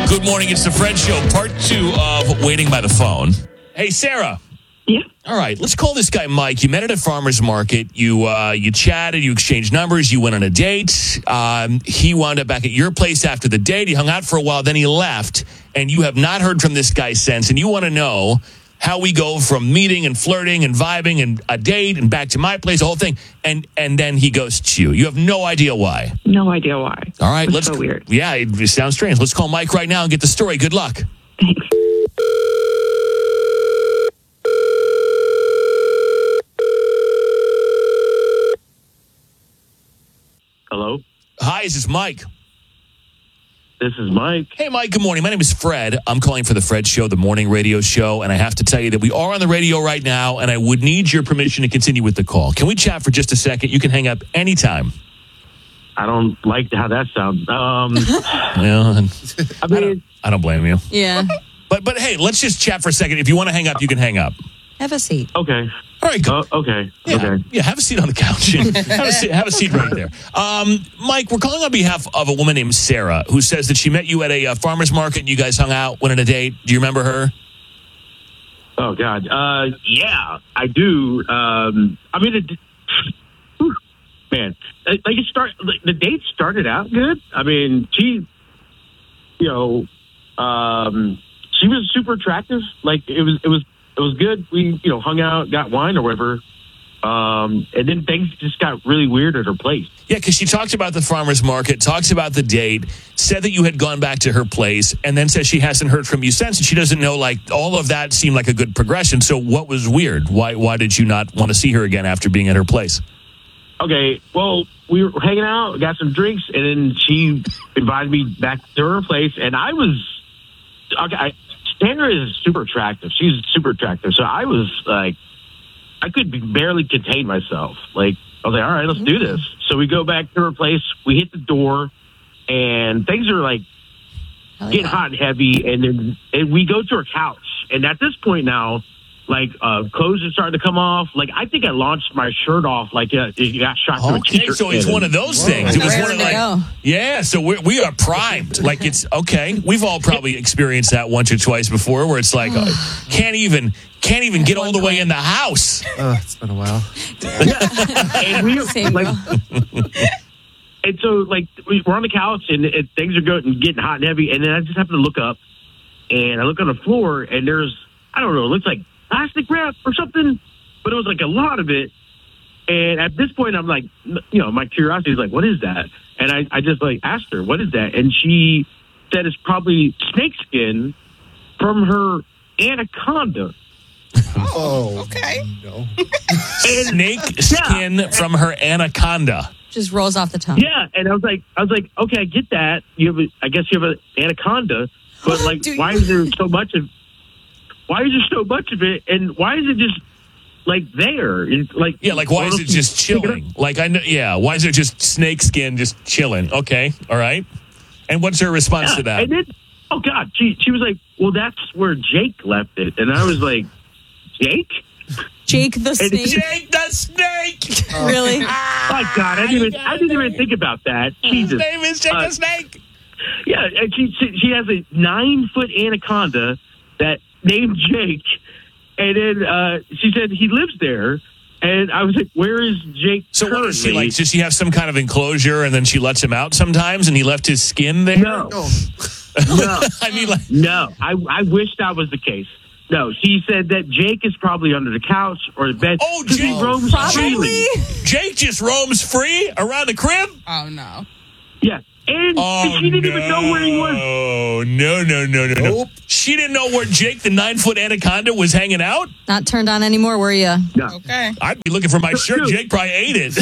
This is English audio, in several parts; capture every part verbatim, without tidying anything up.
Good morning. It's the Fred Show, part two of Waiting by the Phone. Hey, Sarah. Yeah. All right, let's call this guy Mike. You met at a farmer's market. You uh, you chatted. You exchanged numbers. You went on a date. Um, he wound up back at your place after the date. He hung out for a while. Then he left. And you have not heard from this guy since. And you want to know how we go from meeting and flirting and vibing and a date and back to my place, the whole thing. And and then he ghosts you. You have no idea why. No idea why. All right, It's let's. so weird. Yeah, it, it sounds strange. Let's call Mike right now and get the story. Good luck. Thanks. Hello, Hi, this is Mike. this is Mike. Hey, Mike, good morning. My name is Fred. I'm calling for the Fred Show, the morning radio show, and I have to tell you that we are on the radio right now, and I would need your permission to continue with the call. Can we chat for just a second? You can hang up anytime. I don't like how that sounds. Um, Well, and I I mean, don't, I don't blame you. Yeah. But, but hey, let's just chat for a second. If you want to hang up, you can hang up. Have a seat. okay, All right, go. uh, okay, Yeah, okay. yeah, have a seat on the couch. have, a seat, have a seat right there. Um, Mike, we're calling on behalf of a woman named Sarah who says that she met you at a uh, farmer's market and you guys hung out, went on a date. Do you remember her? Oh God, uh, yeah, I do. Um, I mean, it, whew, man, like it start. Like, the date started out good. I mean, she, you know, um, she was super attractive. Like it was, it was, it was good. We, you know, hung out, got wine or whatever. Um, and then things just got really weird at her place. Yeah, because she talked about the farmer's market, talks about the date, said that you had gone back to her place, and then says she hasn't heard from you since, and she doesn't know, like, all of that seemed like a good progression. So what was weird? Why why did you not want to see her again after being at her place? Okay, well, we were hanging out, got some drinks, and then she invited me back to her place, and I was, okay, I, Sandra is super attractive. She's super attractive. So I was like, I could barely contain myself. Like, I was like, all right, let's do this. So we go back to her place, we hit the door, and things are like Hell getting yeah. hot and heavy, and then and we go to her couch. And at this point now, like, uh, clothes are starting to come off. Like, I think I launched my shirt off like uh, it got shot through a Okay, t-shirt so it's cannon. one of those things. It was Raring one of to like, go. yeah. So we we are primed. Like it's okay. We've all probably experienced that once or twice before, where it's like uh, can't even can't even get all the way in the house. Oh, it's been a while. And we, Same like, girl. and so, like, we- we're on the couch, and it, things are going, getting hot and heavy, and then I just happen to look up, and I look on the floor, and there's, I don't know, it looks like plastic wrap or something, but it was, like, a lot of it, and at this point, I'm like, you know, my curiosity is like, what is that? And I, I just, like, asked her, what is that? And she said it's probably snakeskin from her anaconda. Oh, Okay. no. Snake skin from her anaconda. Just rolls off the tongue. Yeah, and I was like, I was like, okay, I get that. You have, a, I guess you have an anaconda, but like, Do you- why is there so much of? Why is there so much of it? And why is it just like there? It's like Yeah, like why is it just chilling? Like I know, yeah. Why is it just snake skin just chilling? Okay, all right. And what's her response Yeah, to that? and then, oh God, she she was like, well, that's where Jake left it, and I was like, Jake? Jake the snake. Jake the snake. Really? My God, I didn't even I didn't even think about that. His Jesus. name is Jake Uh, the snake. Yeah, and she she, she has a nine foot anaconda that named Jake, and then uh, she said he lives there, and I was like, where is Jake? So what is she currently? like? Does she have some kind of enclosure and then she lets him out sometimes and he left his skin there? No, no, I mean, like, no. I I wish that was the case. No, she said that Jake is probably under the couch or the bed. oh, 'cause he Jake, roams Probably. freely. Jake just roams free around the crib. Oh no. Yeah, and, Oh, and she didn't even know where he was. Oh, no, no, no, no, no. Nope. She didn't know where Jake, the nine-foot anaconda, was hanging out? Not turned on anymore, were you? No. Okay. I'd be looking for my shirt. Jake probably ate it.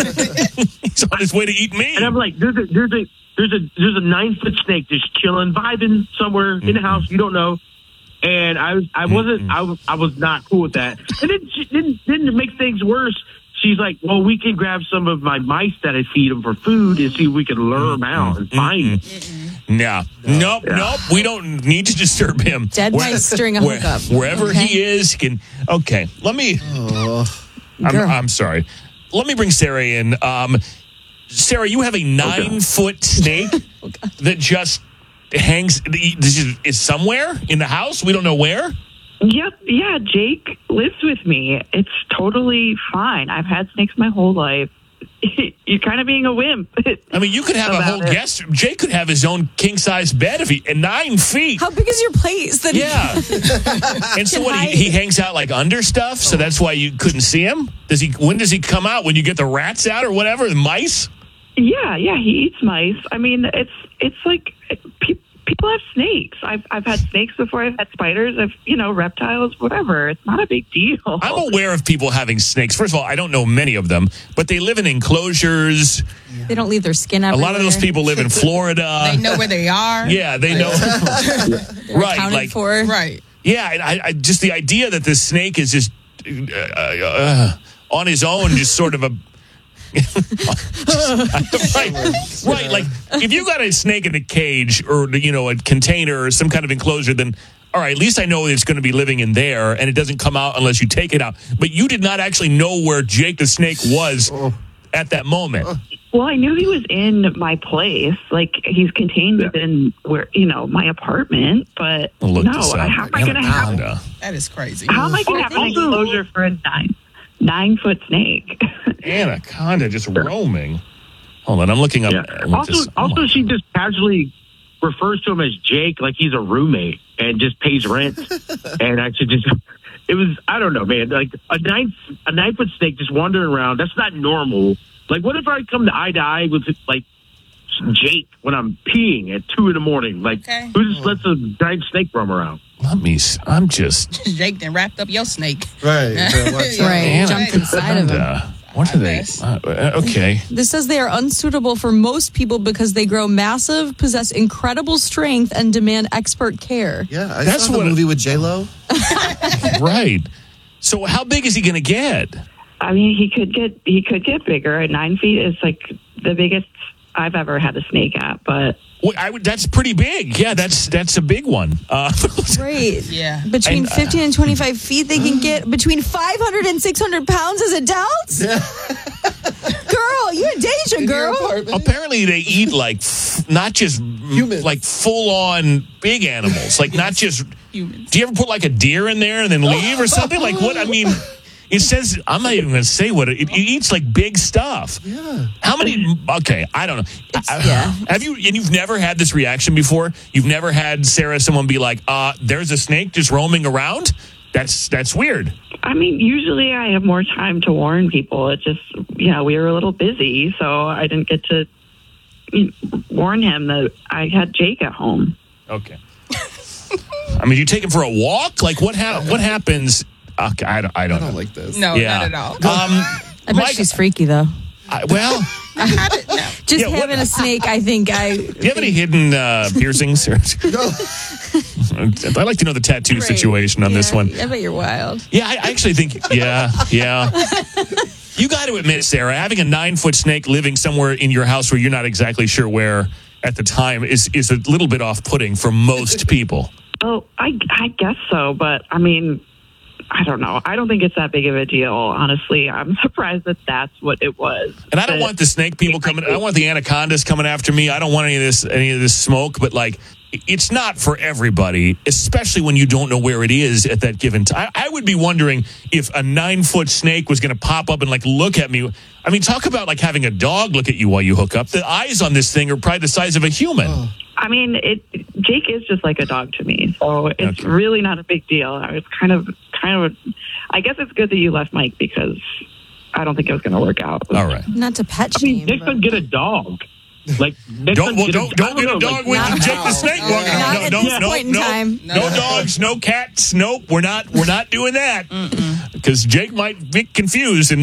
He's on his way to eat me. And I'm like, there's a there's a there's a there's a nine foot snake just chilling, vibing somewhere in the house. You don't know. And I was I wasn't I was I was not cool with that. And then she, then then to make things worse, she's like, well, we can grab some of my mice that I feed them for food and see if we can lure them out and find them. No. Nope, Yeah. nope. We don't need to disturb him. Dead Where- mice during a where- hookup. Wherever Okay. he is, he can. Okay, let me. Oh, I'm, Girl. I'm sorry. Let me bring Sarah in. Um, Sarah, you have a nine foot snake that just hangs this is, is somewhere in the house. We don't know where. Yep, yeah, Jake lives with me. It's totally fine. I've had snakes my whole life. You're kind of being a wimp. I mean, you could have a about whole it. guest. Jake could have his own king size bed if he and nine feet. How big is your place? That Yeah. And so Can what? He, hide. he hangs out like under stuff, so that's why you couldn't see him. Does he? When does he come out? When you get the rats out or whatever? The mice? Yeah, yeah, he eats mice. I mean, it's it's like pe- people have snakes. I've I've had snakes before. I've had spiders. I've you know reptiles. Whatever. It's not a big deal. I'm aware of people having snakes. First of all, I don't know many of them, but they live in enclosures. they don't leave their skin A everywhere. lot of those people live in Florida. They know where they are. Yeah, they know. They're right, accounted like for. Right. yeah. and I, I just the idea that this snake is just uh, uh, on his own, just sort of a. right, right. Like if you got a snake in a cage or you know a container or some kind of enclosure, then all right. At least I know it's going to be living in there, and it doesn't come out unless you take it out. But you did not actually know where Jake the snake was at that moment. Well, I knew he was in my place. Like he's contained within where you know my apartment. But Well, look no, this up. I- how am I going to have? Anaconda. That is crazy. How am I going to have an Also- enclosure for a nine nine foot snake? Anaconda just roaming. Hold on, I'm looking up. Yeah. what Also, this- oh also, my- she just casually refers to him as Jake, like he's a roommate and just pays rent. And I should just, it was, I don't know, man. Like a nine, a nine foot snake just wandering around. That's not normal. Like, what if I come to eye to eye with like Jake when I'm peeing at two in the morning? Like, Okay. who just lets a giant snake roam around? Let me. s- I'm just. Jake then wrapped up your snake. Right. better watch out. Right, Anna- jumped inside of him. Uh, what are they? Yes. Uh, uh, okay. This says they are unsuitable for most people because they grow massive, possess incredible strength, and demand expert care. Yeah, I That's saw the what- movie with J Lo. Right. So how big is he going to get? I mean, he could get he could get bigger. At nine feet is like the biggest I've ever had a snake at. But Well, I would. That's pretty big. Yeah, that's that's a big one. Uh, Right. Yeah. Between And, uh, fifteen and twenty-five feet, they can get between five hundred and six hundred pounds as adults. Girl, you're in danger, girl. apparently, they eat like f- not just Humans. like full on big animals. Like not just. Humans. Do you ever put like a deer in there and then leave or something? Like what? I mean, it says I'm not even going to say what it, it eats. Like big stuff. Yeah. How many? Okay, I don't know. I- yeah. Have you? And you've never had this reaction before? You've never had Sarah, someone be like, "Uh, there's a snake just roaming around." That's that's weird. I mean, usually I have more time to warn people. It just, yeah, we were a little busy, so I didn't get to you know, warn him that I had Jake at home. Okay. I mean, you take him for a walk. Like what? Ha- what happens? Okay, I don't. I I don't don't know. like this. No, Yeah. not at all. Um, I bet Mike, she's freaky though. I, well, How did- no. Just Yeah, what- having a snake, I think I. do you have any hidden uh, piercings? I'd like to know the tattoo situation on this Yeah, one. I bet you're wild. Yeah, I I actually think. Yeah, yeah. You got to admit, Sarah, having a nine foot snake living somewhere in your house where you're not exactly sure where at the time is is a little bit off putting for most people. Oh, I, I guess so, but I mean, I don't know. I don't think it's that big of a deal, honestly. I'm surprised that that's what it was. And I don't But- want the snake people coming. I don't want the anacondas coming after me. I don't want any of this any of this smoke. But like, it's not for everybody, especially when you don't know where it is at that given time. I, I would be wondering if a nine foot snake was going to pop up and like look at me. I mean, talk about like having a dog look at you while you hook up. The eyes on this thing are probably the size of a human. I mean, it. Jake is just like a dog to me, so it's Okay. really not a big deal. I was kind of, kind of. I guess it's good that you left Mike because I don't think it was going to work out. All right. Not to pet I mean, shame. next but- time get a dog. Like next Don't time well, get don't a, don't I get a know, dog like, with not Jake now. the snake No, walking. not No, at no, this no, point in no, time. no, No. dogs, no cats. Nope, we're not we're not doing that because Jake might get confused and